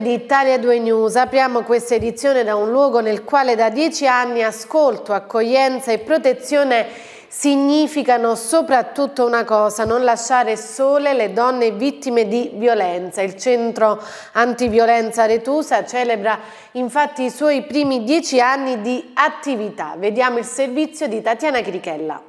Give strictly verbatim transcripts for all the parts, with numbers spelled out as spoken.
Di Italia due News apriamo questa edizione da un luogo nel quale da dieci anni ascolto, accoglienza e protezione significano soprattutto una cosa: non lasciare sole le donne vittime di violenza. Il centro antiviolenza Aretusa celebra infatti i suoi primi dieci anni di attività. Vediamo il servizio di Tatiana Chirichella.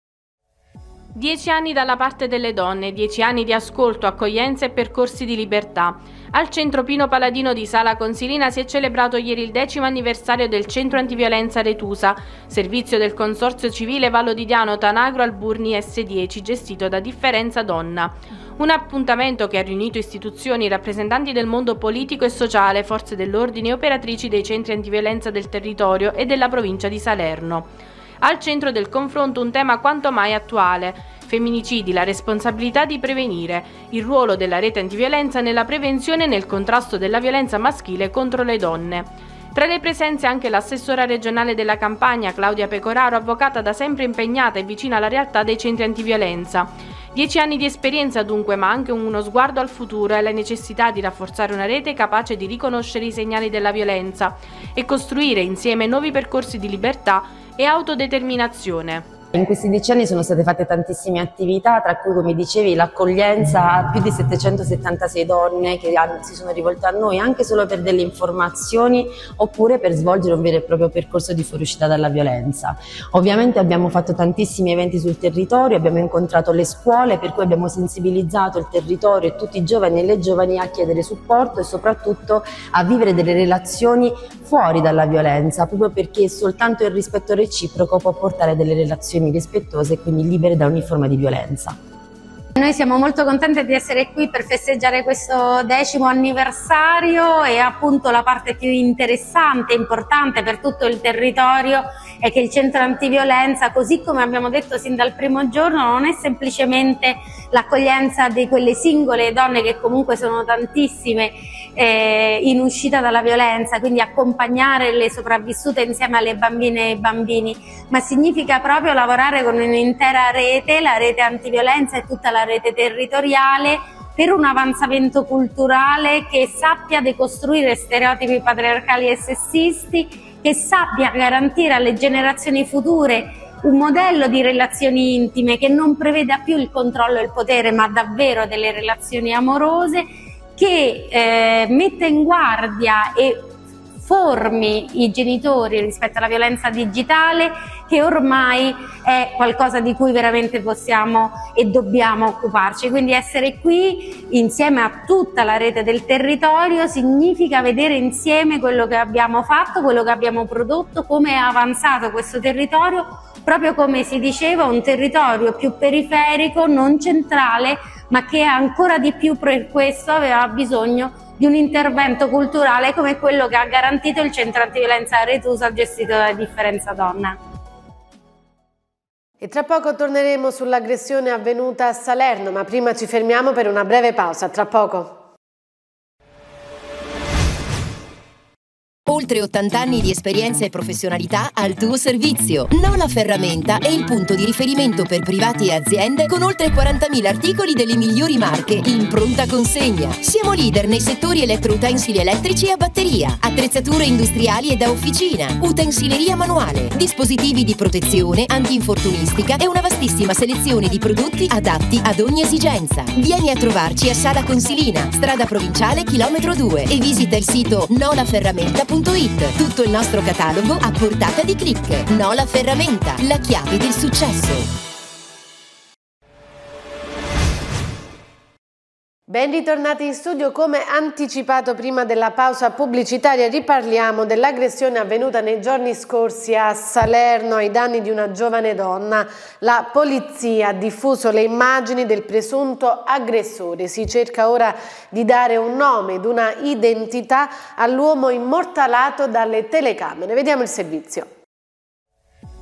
Dieci anni dalla parte delle donne, dieci anni di ascolto, accoglienza e percorsi di libertà. Al centro Pino Paladino di Sala Consilina si è celebrato ieri il decimo anniversario del centro antiviolenza Aretusa, servizio del Consorzio Civile Vallo di Diano Tanagro Alburni S dieci, gestito da Differenza Donna. Un appuntamento che ha riunito istituzioni, rappresentanti del mondo politico e sociale, forze dell'ordine e operatrici dei centri antiviolenza del territorio e della provincia di Salerno. Al centro del confronto un tema quanto mai attuale: femminicidi, la responsabilità di prevenire, il ruolo della rete antiviolenza nella prevenzione e nel contrasto della violenza maschile contro le donne. Tra le presenze anche l'assessora regionale della Campania, Claudia Pecoraro, avvocata da sempre impegnata e vicina alla realtà dei centri antiviolenza. Dieci anni di esperienza dunque, ma anche uno sguardo al futuro e alla necessità di rafforzare una rete capace di riconoscere i segnali della violenza e costruire insieme nuovi percorsi di libertà e autodeterminazione. In questi dieci anni sono state fatte tantissime attività, tra cui, come dicevi, l'accoglienza a più di settecentosettantasei donne che si sono rivolte a noi anche solo per delle informazioni oppure per svolgere un vero e proprio percorso di fuoriuscita dalla violenza. Ovviamente abbiamo fatto tantissimi eventi sul territorio, abbiamo incontrato le scuole, per cui abbiamo sensibilizzato il territorio e tutti i giovani e le giovani a chiedere supporto e soprattutto a vivere delle relazioni fuori dalla violenza, proprio perché soltanto il rispetto reciproco può portare a delle relazioni rispettose e quindi libere da ogni forma di violenza. Noi siamo molto contenti di essere qui per festeggiare questo decimo anniversario e appunto la parte più interessante e importante per tutto il territorio è che il centro antiviolenza, così come abbiamo detto sin dal primo giorno, non è semplicemente l'accoglienza di quelle singole donne, che comunque sono tantissime, eh, in uscita dalla violenza, quindi accompagnare le sopravvissute insieme alle bambine e ai bambini, ma significa proprio lavorare con un'intera rete, la rete antiviolenza e tutta la rete territoriale, per un avanzamento culturale che sappia decostruire stereotipi patriarcali e sessisti, che sappia garantire alle generazioni future un modello di relazioni intime che non preveda più il controllo e il potere, ma davvero delle relazioni amorose, che eh, metta in guardia e formi i genitori rispetto alla violenza digitale, che ormai è qualcosa di cui veramente possiamo e dobbiamo occuparci. Quindi essere qui insieme a tutta la rete del territorio significa vedere insieme quello che abbiamo fatto, quello che abbiamo prodotto, come è avanzato questo territorio, proprio come si diceva, un territorio più periferico, non centrale, ma che ancora di più per questo aveva bisogno di un intervento culturale come quello che ha garantito il centro antiviolenza Aretusa, gestito da Differenza Donna. E tra poco torneremo sull'aggressione avvenuta a Salerno, ma prima ci fermiamo per una breve pausa. Tra poco. Oltre ottanta anni di esperienza e professionalità al tuo servizio. Nola Ferramenta è il punto di riferimento per privati e aziende con oltre quarantamila articoli delle migliori marche in pronta consegna. Siamo leader nei settori elettroutensili elettrici e a batteria, attrezzature industriali e da officina, utensileria manuale, dispositivi di protezione, antinfortunistica e una vastissima selezione di prodotti adatti ad ogni esigenza. Vieni a trovarci a Sala Consilina, strada provinciale chilometro due, e visita il sito nola ferramenta punto it. Tutto il nostro catalogo a portata di click. Nola Ferramenta, la chiave del successo. Ben ritornati in studio. Come anticipato prima della pausa pubblicitaria, riparliamo dell'aggressione avvenuta nei giorni scorsi a Salerno ai danni di una giovane donna. La polizia ha diffuso le immagini del presunto aggressore. Si cerca ora di dare un nome ed una identità all'uomo immortalato dalle telecamere. Vediamo il servizio.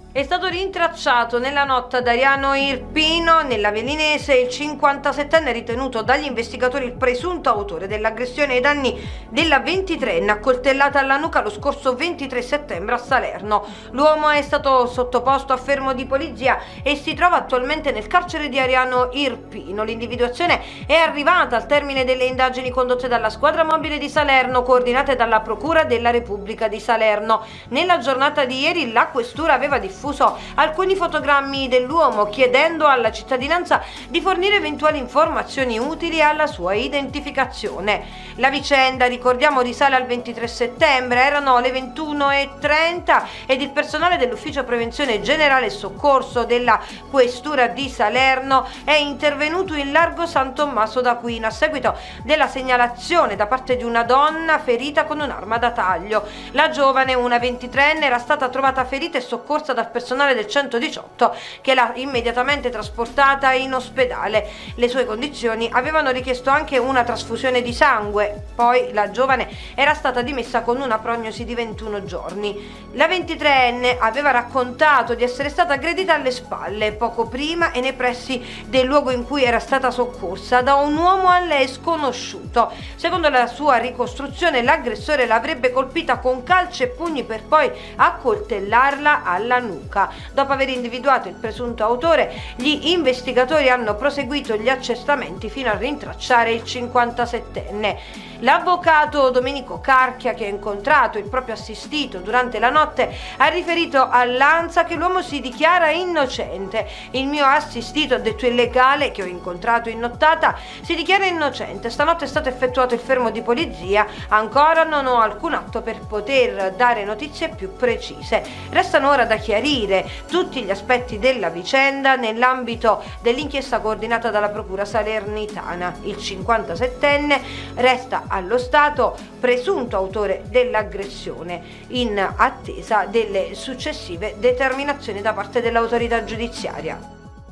È stato rintracciato nella notte ad Ariano Irpino, nell'Avellinese, il cinquantasettenne ritenuto dagli investigatori il presunto autore dell'aggressione ai danni della ventitreenne accoltellata alla nuca lo scorso ventitré settembre a Salerno. L'uomo è stato sottoposto a fermo di polizia e si trova attualmente nel carcere di Ariano Irpino. L'individuazione è arrivata al termine delle indagini condotte dalla squadra mobile di Salerno, coordinate dalla Procura della Repubblica di Salerno. Nella giornata di ieri la questura aveva diffuso alcuni fotogrammi dell'uomo, chiedendo alla cittadinanza di fornire eventuali informazioni utili alla sua identificazione. La vicenda, ricordiamo, risale al ventitré settembre, erano le ventuno e trenta ed il personale dell'Ufficio Prevenzione Generale e Soccorso della Questura di Salerno è intervenuto in largo San Tommaso d'Aquino a seguito della segnalazione da parte di una donna ferita con un'arma da taglio. La giovane, una ventitreenne, era stata trovata ferita e soccorsa dal personale del centodiciotto, che l'ha immediatamente trasportata in ospedale. Le sue condizioni avevano richiesto anche una trasfusione di sangue, poi la giovane era stata dimessa con una prognosi di ventuno giorni. La ventitreenne aveva raccontato di essere stata aggredita alle spalle poco prima e nei pressi del luogo in cui era stata soccorsa da un uomo a lei sconosciuto. Secondo la sua ricostruzione, l'aggressore l'avrebbe colpita con calci e pugni per poi accoltellarla alla nuca. Dopo aver individuato il presunto autore, gli investigatori hanno proseguito gli accertamenti fino a rintracciare il cinquantasettenne. L'avvocato Domenico Carchia, che ha incontrato il proprio assistito durante la notte, ha riferito all'Ansa che l'uomo si dichiara innocente. Il mio assistito, ha detto il legale che ho incontrato in nottata, si dichiara innocente. Stanotte è stato effettuato il fermo di polizia, ancora non ho alcun atto per poter dare notizie più precise. Restano ora da chiarire tutti gli aspetti della vicenda nell'ambito dell'inchiesta coordinata dalla Procura Salernitana. Il cinquantasettenne resta allo stato presunto autore dell'aggressione, in attesa delle successive determinazioni da parte dell'autorità giudiziaria.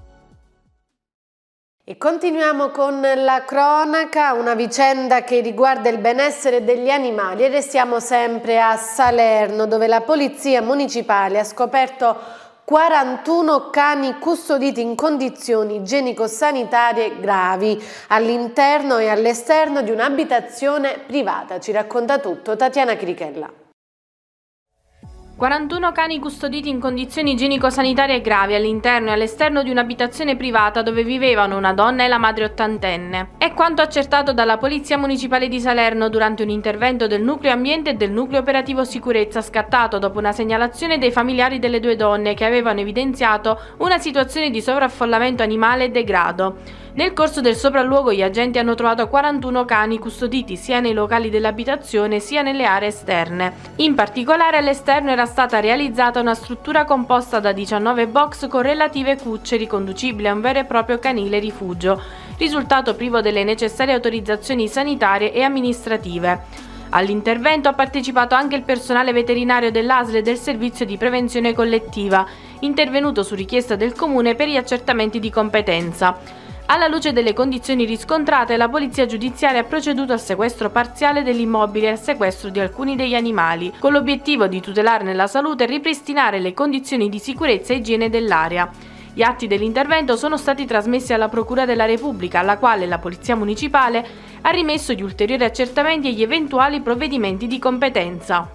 E continuiamo con la cronaca, una vicenda che riguarda il benessere degli animali, e restiamo sempre a Salerno, dove la polizia municipale ha scoperto quarantuno cani custoditi in condizioni igienico-sanitarie gravi all'interno e all'esterno di un'abitazione privata. Ci racconta tutto Tatiana Crichella. quarantuno cani custoditi in condizioni igienico-sanitarie gravi all'interno e all'esterno di un'abitazione privata dove vivevano una donna e la madre ottantenne. È quanto accertato dalla Polizia Municipale di Salerno durante un intervento del Nucleo Ambiente e del Nucleo Operativo Sicurezza, scattato dopo una segnalazione dei familiari delle due donne che avevano evidenziato una situazione di sovraffollamento animale e degrado. Nel corso del sopralluogo gli agenti hanno trovato quarantuno cani custoditi sia nei locali dell'abitazione sia nelle aree esterne. In particolare all'esterno era stata realizzata una struttura composta da diciannove box con relative cucce riconducibili a un vero e proprio canile rifugio, risultato privo delle necessarie autorizzazioni sanitarie e amministrative. All'intervento ha partecipato anche il personale veterinario dell'A S L e del servizio di prevenzione collettiva, intervenuto su richiesta del comune per gli accertamenti di competenza. Alla luce delle condizioni riscontrate, la polizia giudiziaria ha proceduto al sequestro parziale dell'immobile e al sequestro di alcuni degli animali, con l'obiettivo di tutelarne la salute e ripristinare le condizioni di sicurezza e igiene dell'area. Gli atti dell'intervento sono stati trasmessi alla Procura della Repubblica, alla quale la Polizia Municipale ha rimesso gli ulteriori accertamenti e gli eventuali provvedimenti di competenza.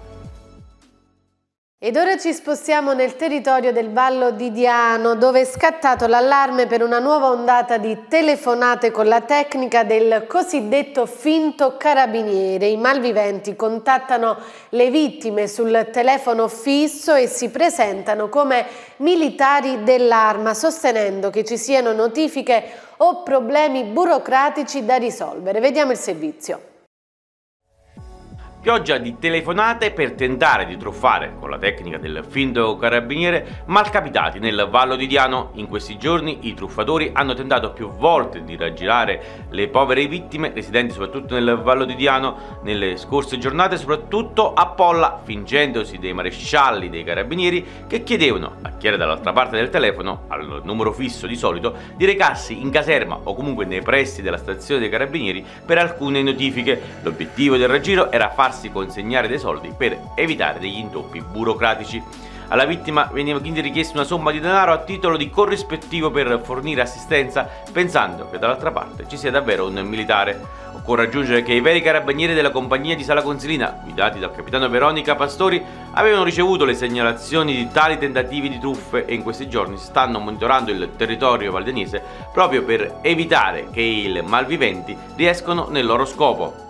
Ed ora ci spostiamo nel territorio del Vallo di Diano, dove è scattato l'allarme per una nuova ondata di telefonate con la tecnica del cosiddetto finto carabiniere. I malviventi contattano le vittime sul telefono fisso e si presentano come militari dell'arma, sostenendo che ci siano notifiche o problemi burocratici da risolvere. Vediamo il servizio. Pioggia di telefonate per tentare di truffare, con la tecnica del finto carabiniere, malcapitati nel Vallo di Diano. In questi giorni i truffatori hanno tentato più volte di raggirare le povere vittime residenti soprattutto nel Vallo di Diano. Nelle scorse giornate, soprattutto a Polla, fingendosi dei marescialli dei carabinieri che chiedevano a chi era dall'altra parte del telefono, al numero fisso di solito, di recarsi in caserma o comunque nei pressi della stazione dei carabinieri per alcune notifiche. L'obiettivo del raggiro era farsi consegnare dei soldi per evitare degli intoppi burocratici. Alla vittima veniva quindi richiesta una somma di denaro a titolo di corrispettivo per fornire assistenza, pensando che dall'altra parte ci sia davvero un militare. Occorre aggiungere che i veri carabinieri della compagnia di Sala Consilina, guidati dal capitano Veronica Pastori, avevano ricevuto le segnalazioni di tali tentativi di truffe e in questi giorni stanno monitorando il territorio valdenese proprio per evitare che i malviventi riescano nel loro scopo.